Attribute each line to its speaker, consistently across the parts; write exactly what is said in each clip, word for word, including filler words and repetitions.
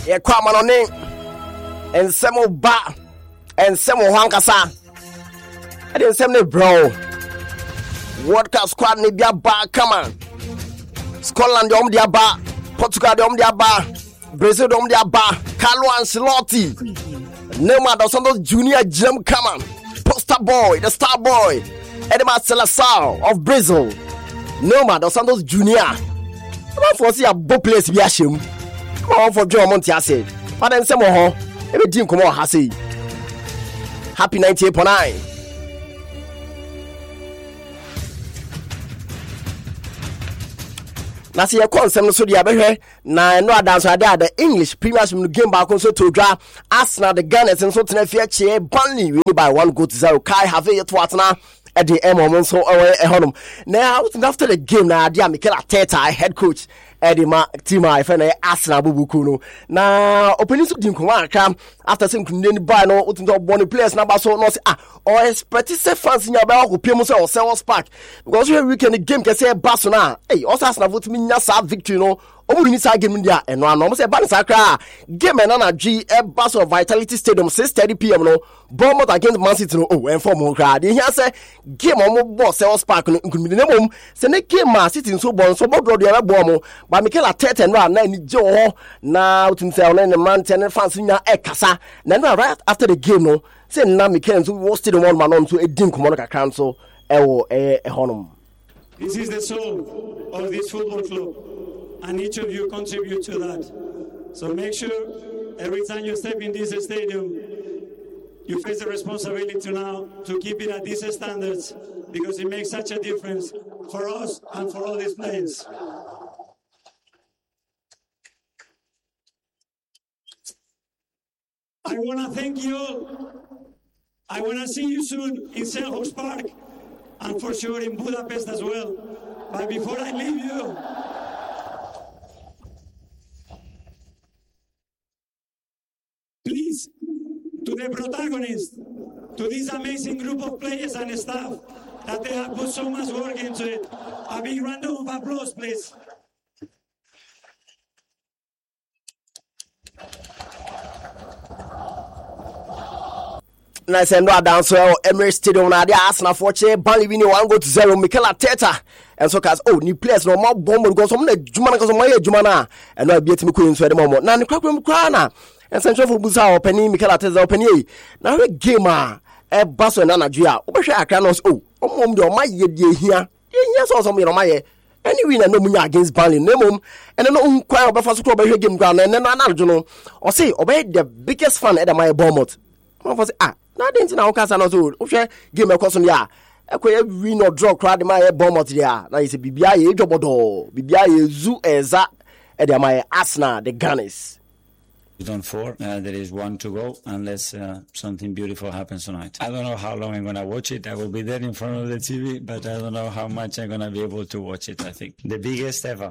Speaker 1: ye kwa manone ensemo ba ensemo hankasa ade ensem ne bro World Cup squad ne bia ba come on Scotland om dia ba Portugal om dia ba Brazil om dia ba Carlo Ancelotti Neymar dos Santos Junior Jam come on Poster boy the star boy Edmar Salazar of Brazil Neymar dos Santos Junior Come for see a bo place bi ahyem Come for John Montiase but then some ho e be dim come on ha say Happy ninety-eight point nine na se ye konsem so dia behwe na no adanso ade ade English Premiership game back so to dra Arsenal the Gunners so tena fie che Burnley win by one goal to zero Kai have it watna at the M moment so away e honum now after the game na ade Mikel Arteta head coach Eddie ma team I find Arsenal bubuku no na opening so dim ko aka after some kunde buy no utinto born players na ba so no say ah or expect say fans nya ba ko piem so or Selhurst Park because we weekend game can say Barcelona hey also Arsenal vote me nya sa victory no omu ni sa game dia eno ano say ba sa kra game na na G e Barcelona Vitality Stadium six thirty p m no Bournemouth against Man City no oh en form kra dey here say game omo boss Selhurst Park no nkumi ne mom say ne game Man City so bon so bodo do ya bo mo ba Mikel Arteta no na ni je ho na utim say on the man ten fans nya e kasa na no right after the game no say na Mikel so was still one man on so edin komo no kakran so e wo e honum.
Speaker 2: This is the soul of this football club and each of you contribute to that, so make sure every time you step in this stadium you face the responsibility now to keep it at these standards because it makes such a difference for us and for all these players. I want to thank you all. I want to see you soon in Selhurst Park and for sure in Budapest as well. But before I leave you, please, to the protagonists, to this amazing group of players and staff that they have put so much work into it, a big round of applause, please.
Speaker 1: Na sendo adanso Emirates Stadium na dia Arsenal for che Burnley win one goal to zero Mikel Arteta and so cause oh ni players no more bomb because some na juma na cause my juma na and no beat me ko nso e dem mo na ne kwakwa kra na and central for busa openi Mikel Arteta openi na we game a e baso na na dua obehwe akra no oh omom de o maye de hia de hia so so me no maye anyway na no munya against Burnley no mom and no nkwan obefa so obehwe game gra na ne no anadwo no o say obey the biggest fan e dem my Bournemouth mo for say ah na didn't na okasa no so ohwe game ekoso ya ekoye win or draw crowd my Bournemouth dia na is bibia ye dwobodo bibia ye zu eza e dey my Arsenal the Gunners.
Speaker 3: On four, uh, there is one to go unless uh, something beautiful happens tonight. I don't know how long I'm going to watch it. I will be there in front of the T V, but I don't know how much I'm going to be able to watch it, I think. The biggest ever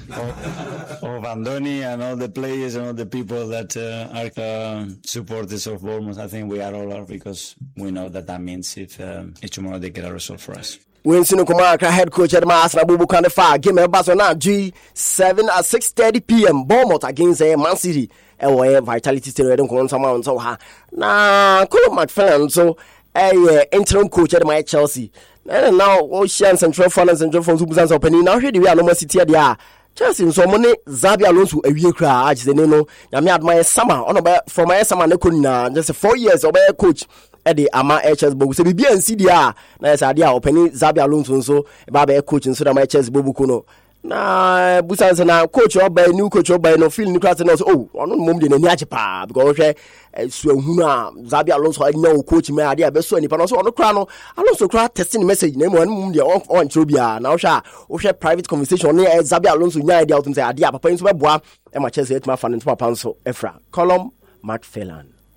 Speaker 3: of, of Andoni and all the players and all the people that uh, are uh, supporters of Bournemouth. I think we are all are because we know that that means if, um, if tomorrow they get a result for us.
Speaker 1: When Sino Kumaka head coach at Arsenal Bubu can far game at Barcelona G seven at six thirty p m Bournemouth against uh, Man City. Ewe Vitality Stadium ko nsama nso ha na Colin McFarlane so eh interim coach at my Chelsea na now Ocean Central Finance and Central Funds business opening now hwede we anoma City dia Chelsea nso mo ne Xabi Alonso awie kra age ne no ya me admire summer ono be from my summer ne ko na just four years obe coach Eddie ama H S Bogu se bibia nsi dia na yesa dia opening Xabi Alonso nso e ba be coach nso da my H S Bogu ko no na busanse na coach oba new coach oba no feel ni class no so oh ono mom de nani ache pa because hwe so ehunu a Xabi Alonso anya coach me ade abeso ani pa no so ono kra no Alonso kra testing message na mo mom de on chiro bia na hwe a hwe private conversation na Xabi Alonso nya ide out say ade a papa nso beboa e ma Chelsea etma fa no papa nso efra column McFarlane.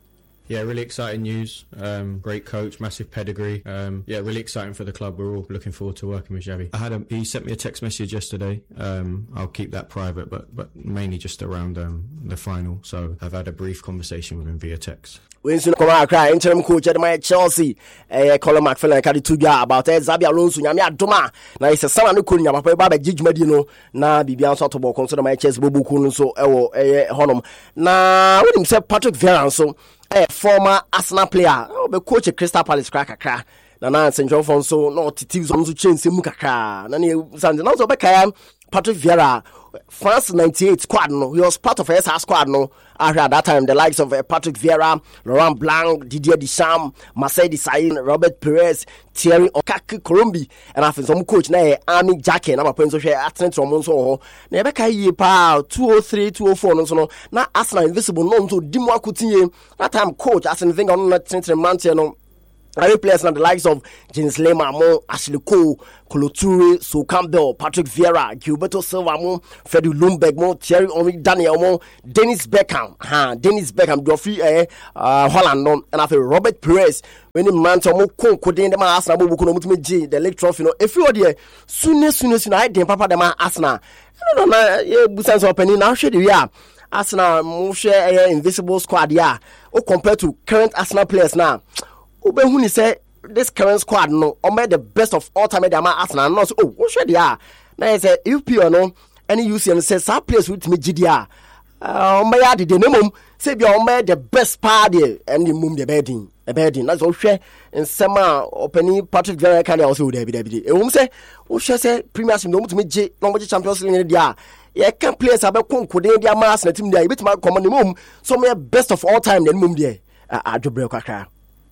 Speaker 4: Yeah, really exciting news. Um, great coach, massive pedigree. Um, yeah, really exciting for the club. We're all looking forward to working with Xavi. I had a, he sent me a text message yesterday. Um, I'll keep that private, but but mainly just around um, the final. So I've had a brief conversation with him via text.
Speaker 1: When you come out, cry interim coach at my Chelsea, eh, Colin McPhillan carry two ya about eh, Xabi Alonso, Yamia Doma. Now it's a son of Kunya, my papa, Gigi Medino, na Bibian Sotobo, consider my chess, Bobu Kun, so, eh, Honum. Now, when himself Patrick Vieira, so, a former Arsenal player, oh, the coach at Crystal Palace, crack a crack. Nana Saint John Fonso, no titives on to change Simukaka. Nani Sands, and also Beckham, Patrick Vieira, France ninety-eight squad, no, he was part of S R squad, no. At that time, the likes of uh, Patrick Vieira, Laurent Blanc, Didier Deschamps, Marcel Desailly, Robert Perez, Thierry Okaki, Colombi, and after some coach, na Army Jackie, and I'm a prince of Athens from Monso. Nebeka ye pa two oh three, two oh four, no, so now Arsenal invisible, no, to Dimwa Coutinho. That time, coach, as anything on that central mountain. I players and the likes of James Lema, Mo, Ashley Cole, Koloture, So Campbell, Patrick Vieira, Gilberto Silva, Mo, Freddie Lumberg, Mo, Thierry Henry, Daniel, Mo, Dennis Beckham, ha, Dennis Beckham, Geoffrey, eh, uh, Holland, no, and after Robert Perez, when him man to Mo, Conco, then the man Arsenal, Mo, Kuno, Mutme, the Lake Trophy, no, if you are there, sooner, sooner, sooner, I didn't papa the man Arsenal. I don't know, yeah, Busan's opening, now, should we are Arsenal, Mo, share invisible squad, yeah, or compared to current Arsenal players now. When he said this current squad no, or made the best of all time, they are Arsenal. No, so oh, what should they are? Now I say U P or no, any U C N says some players with me G D R. Uh, my yard the minimum say be on made the best party and the mum the bedding, a bedding. That's all share and summer opening Patrick Vieira can also David David. A woman say, oh, she say Premier Sim don't me J, no much Champions League in the year. Yeah, can players about Conco, they are mass and team there. You bet my common mum, so my best of all time, then mum there. I do break a car.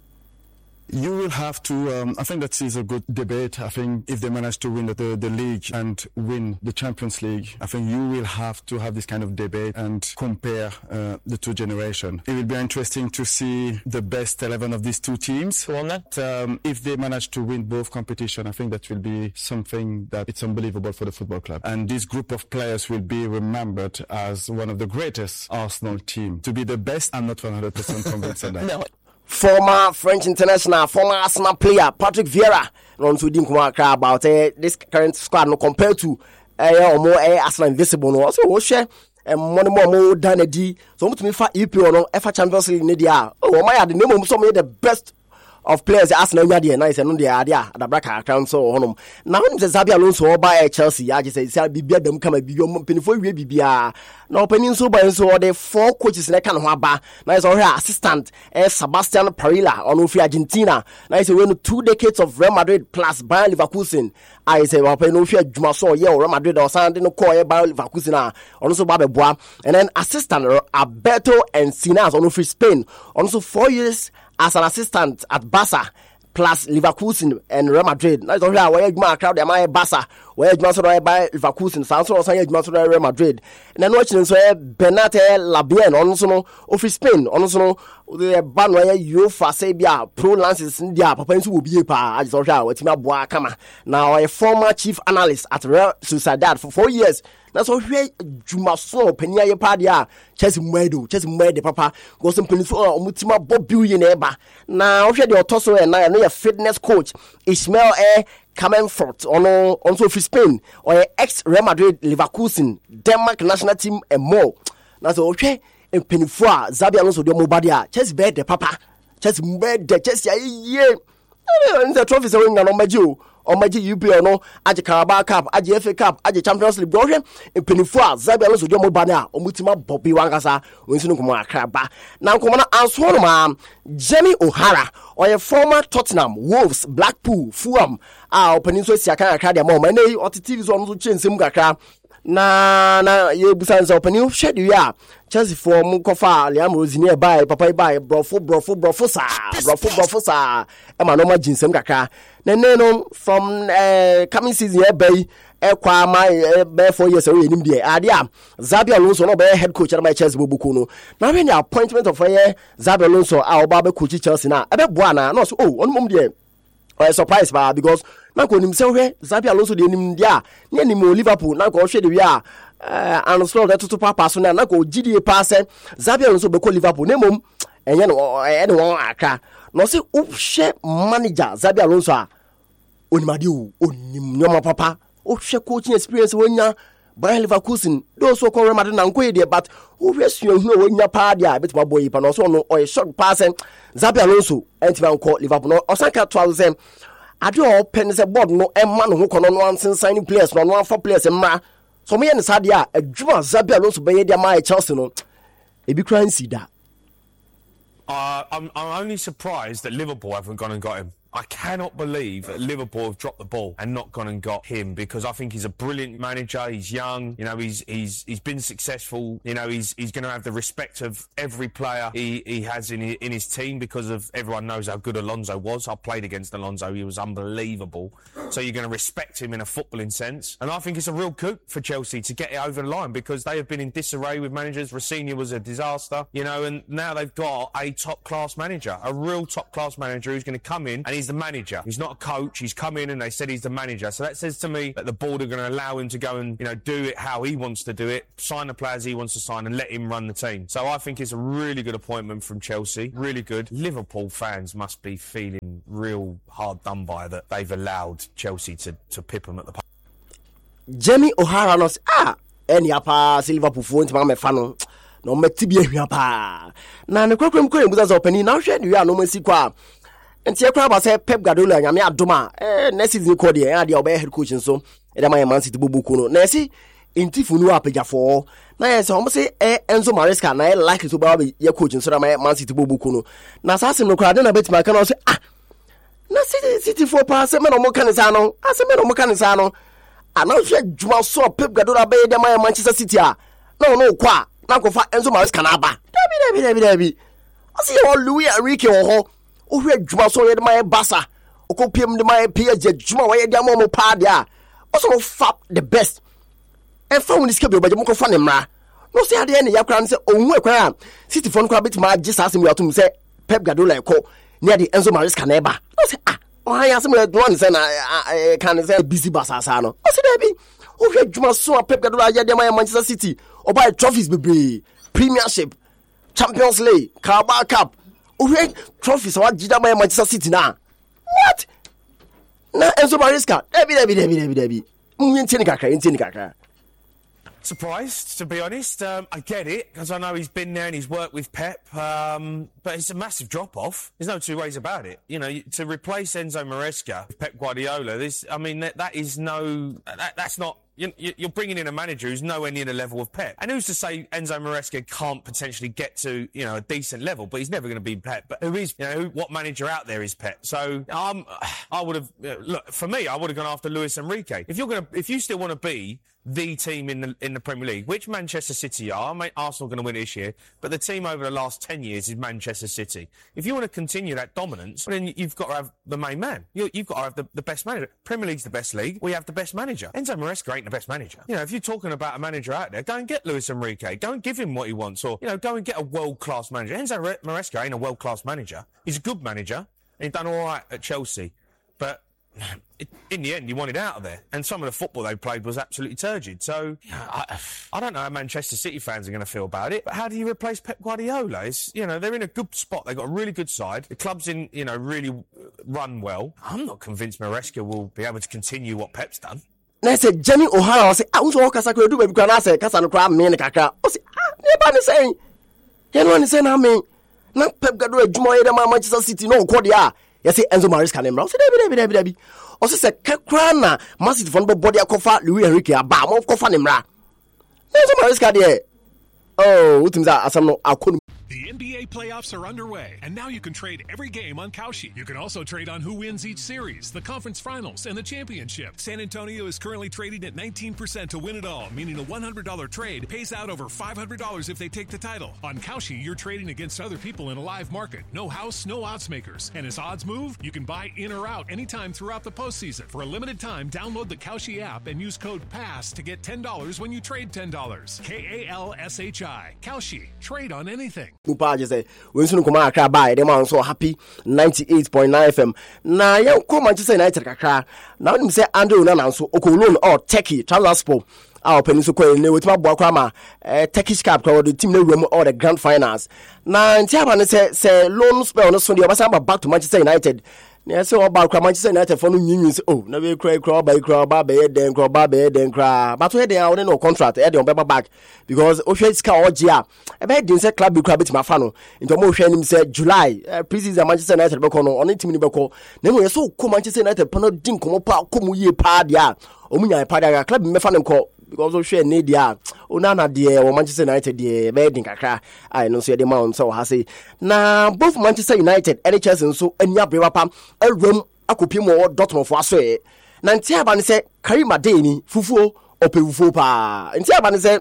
Speaker 5: You will have to, um, I think that is a good debate. I think if they manage to win the, the, the league and win the Champions League, I think you will have to have this kind of debate and compare uh, the two generations. It will be interesting to see the best eleven of these two teams. Um, if they manage to win both competitions, I think that will be something that it's unbelievable for the football club. And this group of players will be remembered as one of the greatest Arsenal team. To be the best, I'm not one hundred percent convinced on that.
Speaker 1: No. Former French international, former Arsenal player Patrick Vieira, runs with him about uh, this current squad no compared to uh, or more uh, Arsenal invisible no. Also, we share and money more more than a D. So much me for E P or no, F A Champions League in the oh my God, the name of some of the best of players Arsenal Nadia nice and on the idea at the Braca account so on. Now when the Xabi Alonso by Chelsea, I just say say be be them come be your penny we be bia. Now penny so by so the four coaches in can ba. Now is our assistant eh, Sebastian Parilla on Ufi Argentina. Now is when two decades of Real Madrid plus Bayer Leverkusen. I say well penny Ufi Juma so yeah Real Madrid or something no call Bayer Leverkusen also Babe Bois and then assistant Alberto Encinas on Ufi Spain. Also four years as an assistant at Barca plus Leverkusen and Real Madrid. Now, so here where you crowd am I Barca, where you must by Leverkusen, so also you must Real Madrid. And then watching so Bernate Labien also no of Spain, also no the ban where you for Sabia pro lances India, Papa will be a pa as well with Boa Kama. Now a former chief analyst at Real Sociedad for four years. That's all here Juma so Penia Padia, Chess Medo, Chess Mede Papa, was some penny for Mutima Bob billionaire. Now here the Otoso and I know a fitness coach Ismail A. Kamenfort on also for Spain or ex Real Madrid Leverkusen, Denmark national team and more. That's all okay. And penny for Xabi Alonso de Mobadia, Chess bed the Papa, Chess bed the Chess yeah. The trophies are winning on my Jew. On my U P or no, Aja Carabao Cup, Aja F A Cup, Aja Champions League, Belgium, and Penifua, Xabi Alonso de Mobania, or Mutima Bobby Wangasa, Winston Craba. Now, come on, answer, ma'am, Jamie O'Hara, or a former Tottenham, Wolves, Blackpool, Fulham, our Peninsula Siaka Academy, my name, or the T V's on the chain, Simgaka. Na na ye busanza openi shedi ya Chelsea for Mukofa Liam Rose nearby papa by brofo brofo brofo sa brofo brofo sa e ma no ma jinsem kakra na no from uh, coming season e bay e kwa my be four years away nim dey ade a Xabi Alonso no be head coach at my Chelsea bobuku no na when the appointment of uh, Xabi Alonso a oba be coach Chelsea na e be boa na no so oh on mum dey or surprise ba because na ko nim se hwe Xabi Alonso dey nim dia na nim Liverpool na ko hwe dey wi a eh and so that to papa so na na ko G D A pass Xabi Alonso be ko Liverpool na mum enye no e no won aka no se o hwe manager Xabi Alonso a onimade o onim nyoma papa o hwe coaching experience wonya Bayer Leverkusen those who come Madrid na nko dey but o hwe suahu wonya pa dia betima boy pa no so no o short pass Xabi Alonso entima nko Liverpool no osanka twelve ade o pen se board no emma no ho kono no ansen signing players no no for players emma so me yen sade a adwuma Xabi Alonso be dia ma Chelsea no e bi kran si da.
Speaker 6: Uh, I'm, I'm only surprised that Liverpool haven't gone and got him. I cannot believe that Liverpool have dropped the ball and not gone and got him, because I think he's a brilliant manager. He's young, you know, he's he's he's been successful. You know, he's he's going to have the respect of every player he, he has in his, in his team, because of everyone knows how good Alonso was. I played against Alonso; he was unbelievable. So you're going to respect him in a footballing sense, and I think it's a real coup for Chelsea to get it over the line, because they have been in disarray with managers. Rafinha was a disaster, you know, and now they've got a top class manager, a real top class manager who's going to come in and he's the manager. He's not a coach. He's come in and they said he's the manager. So that says to me that the board are going to allow him to go and, you know, do it how he wants to do it, sign the players he wants to sign and let him run the team. So I think it's a really good appointment from Chelsea. Really good. Liverpool fans must be feeling real hard done by that they've allowed Chelsea to, to pip them at the park.
Speaker 1: Jamie O'Hara knows, ah, any apa Liverpool phone to my fan. No metibi ehia pa. Na ne kwakwem kwem buza za opani na hwe ne no masi kwa. Ntie kwa ba se Pep Guardiola nyame adoma eh next season ko de ya de oba head coach nso e da Man City bobuku no. Na si intifu nu apejafo. Na yes o mo se eh Enzo Maresca na e like to ba ye coach nso da Man City bobuku no. Na sa asem no kwa de na betima ka no se ah. Na City City for pass me no mo kanisa no. Ase me no mo kanisa no. Ana hwe djuma so Pep Guardiola be de Manchester City a. No no kwa na kofa Enzo Maresca na aba dabi dabi dabi dabi asi yo Luis Enrique wo ho o hwe djuma so ye de my Barca o ko piem de my P S G djuma wo ye de mo pa de a o so fa the best e fa woni ska be obaje mo ko fa ne mra no se ade ne yakra ne se onhu ekwa a City fon kwa bit ma gisa asem yatum se Pep Guardiola ko ne de Enzo Maresca na eba no se ah o ha ya asem no one se na kan se busy Barca sa no o se dabi o hwe djuma so Pep Guardiola ye de my Manchester City or buy trophies be Premiership, Champions League, Carabao Cup. Uwe trophies what jida my Manchester City na. What? Na Enzo Maresca. Debi debi debi debi debi. Ntini kakra, ntini kakra.
Speaker 6: Surprised, to be honest. Um, I get it, because I know he's been there and he's worked with Pep, um, but it's a massive drop-off. There's no two ways about it. You know, to replace Enzo Maresca with Pep Guardiola, this, I mean, that, that is no, that, that's not, you, you're bringing in a manager who's nowhere near the level of Pep. And who's to say Enzo Maresca can't potentially get to, you know, a decent level, but he's never going to be Pep. But who is, you know, what manager out there is Pep? So, um, I would have, uh, look, for me, I would have gone after Luis Enrique. If you're going to, if you still want to be the team in the in the Premier League, which Manchester City are. I mean, Arsenal are going to win it this year, but the team over the last ten years is Manchester City. If you want to continue that dominance, then you've got to have the main man. You, you've got to have the, the best manager. Premier League's the best league. We have the best manager. Enzo Maresca ain't the best manager. You know, if you're talking about a manager out there, go and get Luis Enrique. Go and give him what he wants, or, you know, go and get a world-class manager. Enzo Maresca ain't a world-class manager. He's a good manager, and he's done all right at Chelsea, but in the end, he wanted out of there. And some of the football they played was absolutely turgid. So, I, I don't know how Manchester City fans are going to feel about it. But how do you replace Pep Guardiola? It's, you know, they're in a good spot. They've got a really good side. The club's in, you know, really run well. I'm not convinced Maresca will be able to continue what Pep's done.
Speaker 1: Na say Jamie O'Hara say, I want to walk as I could do, because I say, Casan crab, me and Kaka. I say, ah, nobody saying, you know what I'm saying? I mean, not Pep Guardiola, Jumoy, Manchester City, no, Cordia. Yes, Enzo Maresca name. I say, Debbie, Debbie, Debbie. Also say, Kakrana, massive von body a cofa, Luis Enrique, a bam of cofa nimra. Enzo Maresca there. Oh, what is that? I couldn't.
Speaker 7: The N B A playoffs are underway, and now you can trade every game on Kalshi. You can also trade on who wins each series, the conference finals, and the championship. San Antonio is currently trading at nineteen percent to win it all, meaning a one hundred dollars trade pays out over five hundred dollars if they take the title. On Kalshi, you're trading against other people in a live market. No house, no odds makers. And as odds move, you can buy in or out anytime throughout the postseason. For a limited time, download the Kalshi app and use code PASS to get ten dollars when you trade ten dollars. K A L S H I. Kalshi. Trade on anything.
Speaker 1: Upa just say when soon come out by them are so happy ninety-eight point nine F M. Na yan ko Manchester United kakra. Now them say Andrew Onana so Okolon or Turkey Trabzonspor our Peninsula with my Bokrama, Turkish Cup, the team room or the grand finals. Now, Tiaban say loan spell on Sunday, but back to Manchester United. Yes, so about Manchester United for news. Oh, never cry, crawl by crawl, baby, then crawl, baby, then cry. But where they are no contract, Eddie on back because Oshaka or Gia. I bet didn't say club be crab it my funnel. Into motion him said July, preseason Manchester United Bocono on it to me Boko. Then we so cool Manchester United, Pono Dink, Comopa, Comu Padia, Omunia Padia, club me fan call. Because of share need ya, Unana dear or Manchester United dear, bedding Kaka. I don't see the amount so has it. Now both Manchester United, N H S and so and Yabrapa, a room, a copimo, Dortmund for Sway. Nantiaban said, Karima Deni, Fufu, or Pufupa. And Tiaban said,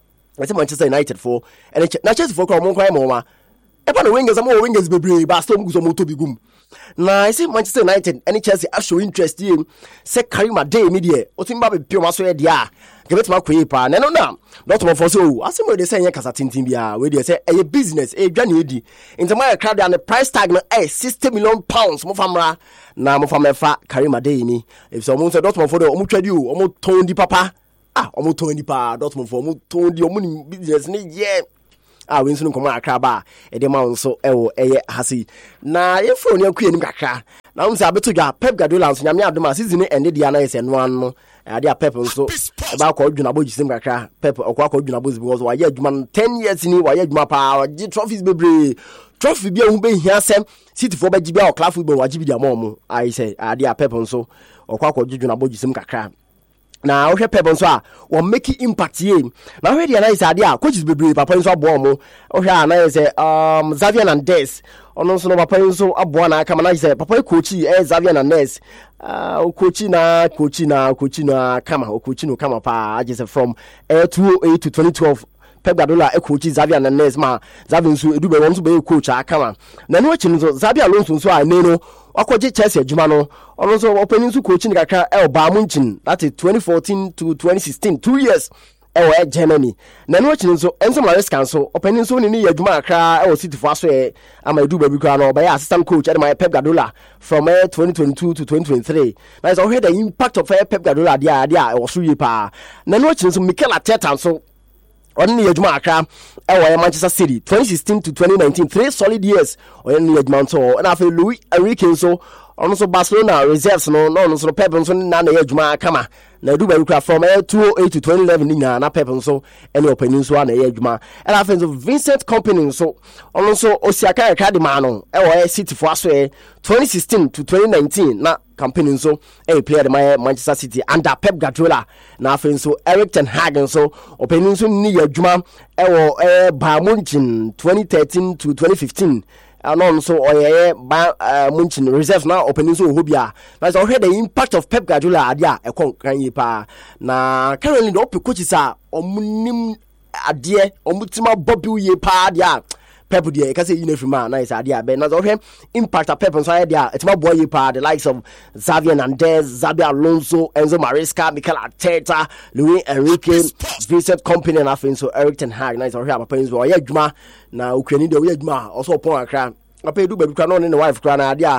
Speaker 1: I said Manchester United for, and not just for Cromon Moma. Upon the wingers, I'm more wingers, baby, Baston Guzomoto Bigum. Now I say Manchester United, any Chelsea actual interest in, say Karima Day media, Otimba Pure Maso Dia. Give it my quipa, no, no, not more for so. As some way they say, Casatintia, where they say a business, a January, into my crowd and the price tag, a sixty million pounds, Mofamra, now Mofamefa, Karima Day. If someone said, Dotmore for the Omutradu, Omo Tondi Papa, ah, Omo Tondi Pa, Dotmore for Omo Tondi Omuni business, yeah. Ah, Winston come out craba, a demand so ewo, a hasi. Na, if you're near Queen Kaka, now I'm Sabetuga, Pep Guardiola, and Yamia Duma season ended the anais and one more. Adia Pep so about called Junabo Jisimaka, Pep or Quaco Junabos because why man ten years in why Mapa, G trophies be trophy be who be here, Sam, city for Bajiba or Claff football, Wajibi Momo. I say, Adia Pep so or Quaco Junabo Jisimaka. Now, okay, Pep on so or make impact ye. Now, already a nice idea, coaches be brave, Papa so Bomo, okay, and I say, um, Xavier and Des. Ono so no papa nso aboana kama na say papa coachi eh Xavier na Ness ah coachi na coachi na coachi na kama coachi no kama pa just from eh two oh eight to twenty twelve Pep Guardiola e coachi Xavier na Ness ma Xavier nso edu be won so be coach akama na no achi nso Xavier Alonso nso a ne no akwaje Chelsea adwuma no ono so opening so coaching kakra el ba munchin that is twenty fourteen to twenty sixteen two years ewe Germany na no chi nso enso Maresca so opening so ni ye adwuma akra ewe City for so e amadu baby kra no by assistant coach at my Pep Guardiola from uh, twenty twenty-two to twenty twenty-three na is already the impact of uh, Pep Guardiola dia dia e wo so yi pa na no chi nso Mikel Arteta so on ni adwuma akra ewe Manchester City twenty sixteen to twenty nineteen three solid years on ni adwuma so na afi Luis Enrique so on so Barcelona reserves no no so Pep so na na adwuma kama na do be from two oh eight to twenty eleven na na Pep so any opening so na adwuma and afi so Vincent Kompany so on so Osiaka Academy no e City for so twenty sixteen to twenty nineteen na campaign so e player the Manchester City under Pep Guardiola na afi so Eric ten Hag so opening so ni adwuma e wo e Bayern Munich twenty thirteen to twenty fifteen and so oye ba Munchen reserves now opening so hobia na so hear the impact of Pep Guardiola adia e kon kan yi pa na currently the op coaches are omunim ade omutima bobi ye pa dia Pep dia ka say you man na is adia be na so hear impact of Pep so adia etima boy ye pa the likes of Xavier Hernandez, Xabi Alonso, Enzo Maresca, Mikel Arteta, Luis Enrique, Vincent Kompany and afin so Eric ten Hag na so hear papa so oye dwuma na Ukraine de oye dwuma also upon akra papa do be kra no ne wife kra na adia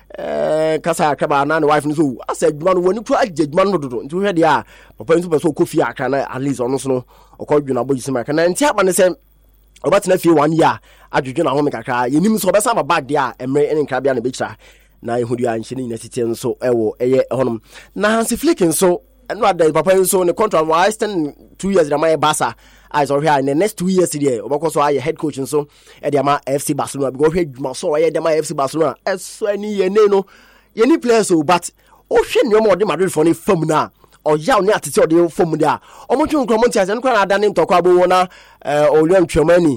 Speaker 1: eh kasa akra na ne wife no so asa dwuma no woni kra agedwuma no dodo nti hwe de a papa so be so kofi akra na at least ono so no okodwuna boyi sima na nti aba ne se obatina fie one year adwudwuna ho me kakra yenim so obesa ba bag de a emre ene nkra bia na bekira na ehudi a nhye ni nasiti nso ewo eye honom na Hansi Flick nso no ada papa nso ne contract wa extend two years na my Barca as or here in the next two years there obako so aye head coach nso e de ma F C Barcelona because hwe dwuma so aye de ma F C Barcelona eso ani ye ne no ye ni players o but o hwe ne mo de Madrid for ne fam na o ya oni atete o de fam dia o mo tun kromo ntia se nkwa na da ne ntokwa bo wona eh Olian Twemani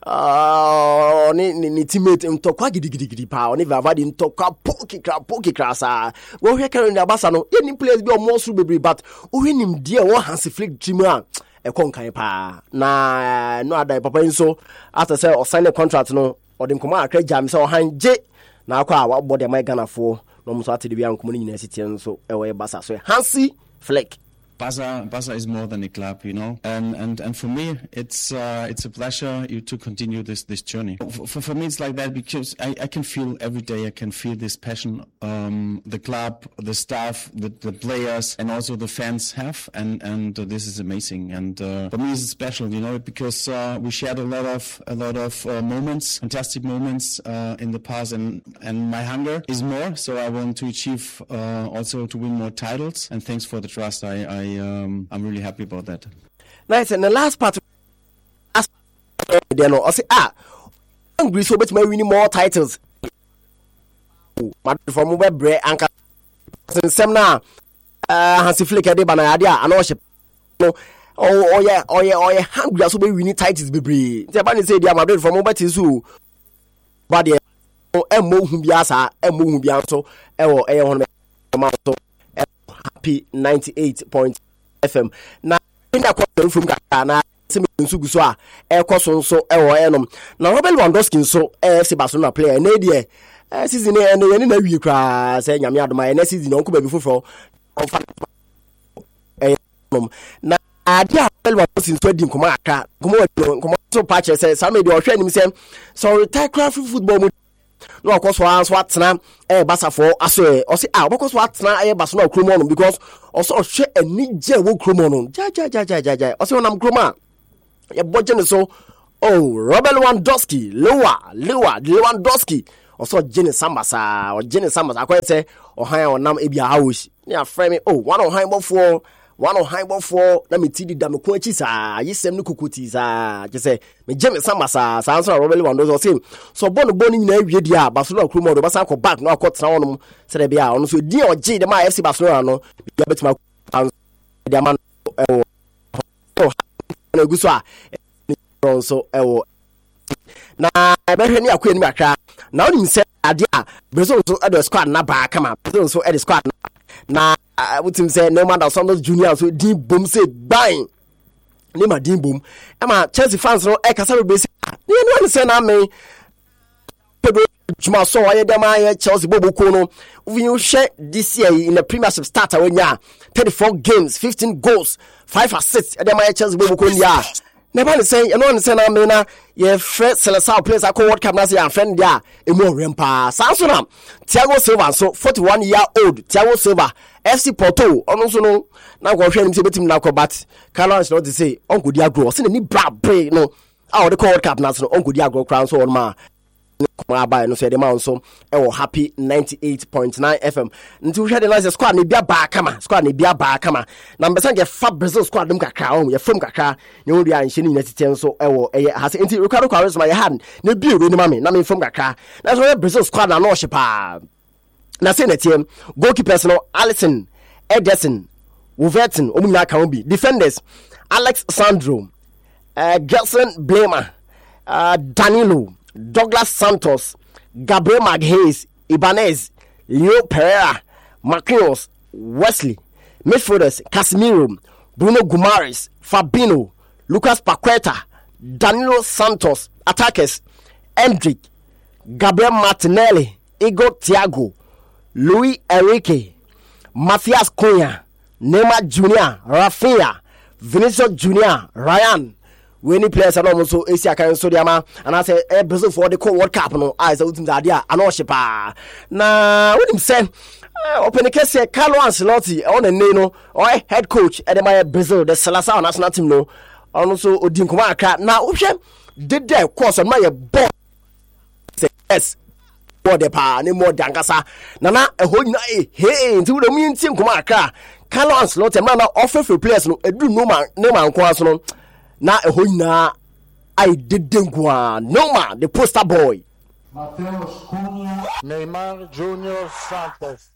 Speaker 1: ah ni ni teammate ntokwa gidigidi pa oni Vavadi ntokwa poki kra poki kra sa wo hwe kan na Barca no ye ni players bi o mo so bebre but o hwe nim dia wo Hansi Flick team a e konkan pa na no ada papa nso after say o sign a contract no o de nkoma akra jam say o hanje na akwa wa bo de my Ghana fo no mo so ate de bia nkoma ni nyina siti nso e we Barca so Hansi Flick
Speaker 8: Barca, Barca is more than a club, you know, and and, and for me, it's uh, it's a pleasure you to continue this this journey. For, for me, it's like that because I, I can feel every day. I can feel this passion um, the club, the staff, the, the players, and also the fans have, and and uh, this is amazing. And uh, for me, it's special, you know, because uh, we shared a lot of a lot of uh, moments, fantastic moments uh, in the past, and and my hunger is more. So I want to achieve uh, also to win more titles. And thanks for the trust. I. I Um, I'm really happy about that.
Speaker 1: Nice. And the last part, last part you know, I say, ah, hungry so much, maybe winning more titles. Madrid from Webre and some now, uh, Hansi Flick, Ade Banadia, and worship. No, oh, oh, yeah, oh, yeah, oh, yeah, hungry so we need titles, baby. The Japanese say, Madrid from Webre to but yeah, oh, and move Biasa, and move Biaso, oh, eh, on happy ninety-eight point F M. Now, in that question from Ghana, Simi Suguswa, Air Cosson, so Air Enum. Now, Robert Lewandowski, so F C Barcelona player, Nadia, season and the end of the year, saying, I'm out of my next season, Uncle Baby before. Now, I dear Lewandowski, Sweden, Comaka, Common, so patches says, some of your training, so retire craft football. No, of course, once what's now a bassa for us, or say, ah, because what's now a basso crumon because also share a ninja will crumon. Ja, ja, ja, ja, ja, ja. Also, I'm cruma. A budget so, oh, Robert Lewandowski, lower, lower, Lewandowski, also Jenny Samasa, or Jenny Samasa, I quite say, or higher or nam ebia house. Yeah, frame oh, one on high for. One on high ball for let me tell you that me quenches ah yes sem no kukutis ah just say me James Samasa sa answer Robert Lewandowski same so born born na wie dia Barcelona crew do basa ko back no akot na wonom se de bia ono so di o G de ma F C Barcelona no bia betima de man eh na guso a so eh na be hwe ni akwa ni akra na oni se ade a Brazil so e squad na ba kama Brazil so e squad na I would say no matter Santos Junior so deep boom say bang Nima deep boom Emma Chelsea fans no e kasa be say ni no say na me Pedro Juma so aye dem aye Chelsea bobo ko no we you share this year in the Premiership starter when ya thirty-four games fifteen goals five assists dem aye Chelsea bobo ko ya never say you know say na me na ye first Celestine players akọ World Cup na say friend dia emu rempa Samsung Thiago Silva so forty-one year old Thiago Silva F C Porto ono so no na go hwe nim say betim na but Carlos not to say onko di agro say ni bra bre no ah the World Cup na so onko di agro crown so on ma kuma ba no say the man so e wo happy ninety-eight point nine F M nti wo hwe the nice squad ne bia ba kama squad ne bia ba kama na mbesa ge fa Brazil squad dem kakra o ye fam kakra ye wo dia nhye ni na titen so e wo e ha say nti Ricardo Quaresma ye had ne bia ro ni ma me na me fam kakra na so Brazil squad na no hye pa na say na team goalkeepers no Alisson, Ederson, Wolverton omunya kan bi defenders Alex Sandro, uh, Gelson Blamer, uh, Danilo, Douglas Santos, Gabriel Magalhaes, Ibanez, Leo Pereira, Marquinhos, Wesley, midfielders Casemiro, Bruno Guimaraes, Fabinho, Lucas Paqueta, Danilo Santos, attackers Endrick, Gabriel Martinelli, Igor Thiago, Luis Enrique, Matthias Cunha, Neymar Junior, Rafinha, Vinicius Junior, Ryan. We any players are almost so Asia can so diama and I say eh Brazil for the World Cup no I say ultimate idea anoshipa na what him say open the case Carlo Ancelotti on the no or head coach at my Brazil the Seleção national team no also odin kuma aka na ohwe did there course on my ball say yes for the pa ni more dankasa na na eho nyina eh hey nti wo do mi ntim kuma aka Carlo Ancelotti man na offer for players no edu no man no man ko aso no na eho nyina I did dengwa no man the poster boy
Speaker 9: Mateus Cunha, Neymar Junior Santos.